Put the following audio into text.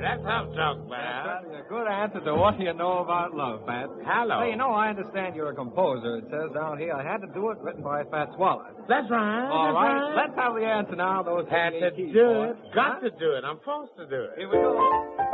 That's tough talk, man. That's a good answer to what you know about love, Pat. Hello. Hey, I understand you're a composer. It says down here I had to do it, written by Fats Waller. That's right. All right, Right. let's have the answer now. Those Had to keys, do boy. it. Got to do it. I'm forced to do it. Here we go.